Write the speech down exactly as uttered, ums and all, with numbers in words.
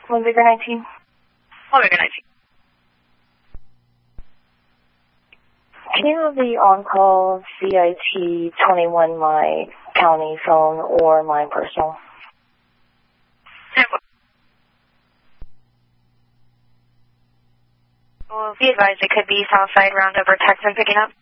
One Vigor nineteen. One Vigor nineteen. Can you have the on-call C I T twenty-one my county phone or my personal? Well, be advised it could be Southside Roundup or Texan picking up.